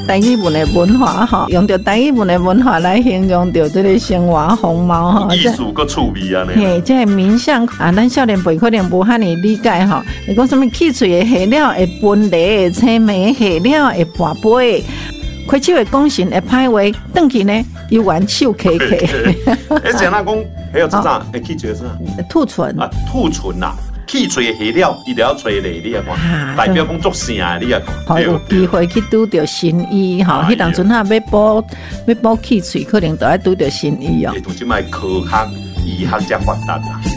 台语文的文化哈，用着台语文的文化来形容着这个生活风貌哈， 艺术个趣味啊！ 嘿，这个面相啊，咱少年辈可能无遐尼理解哈。你讲什么起嘴的下了会分裂，青眉下了会跋杯，开手的讲神会歹话，转去呢又玩手卡卡。 而且那讲还有这啥？会起嘴啥？ 吐唇啊，吐唇呐。起嘴下了，伊就要吹咧，你啊看，代表讲作声，你啊看。 好有机会去拄着新医吼，迄当阵啊要补气嘴，可能都要拄着新医哦。 同即卖科学医学才发达啦。